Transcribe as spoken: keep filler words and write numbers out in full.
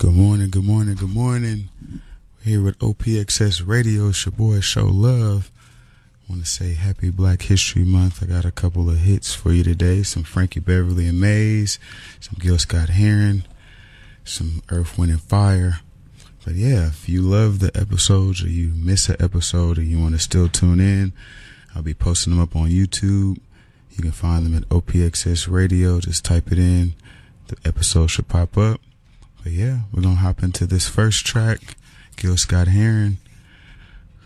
Good morning, good morning, good morning. We're here with O P X S Radio. It's your boy Show Love. I want to say happy Black History Month. I got a couple of hits for you today. Some Frankie Beverly and Maze, some Gil Scott-Heron, some Earth, Wind and Fire. But yeah, if you love the episodes or you miss an episode or you want to still tune in, I'll be posting them up on YouTube. You can find them at O P X S Radio. Just type it in. The episode should pop up. But yeah, we're going to hop into this first track, Gil Scott-Heron,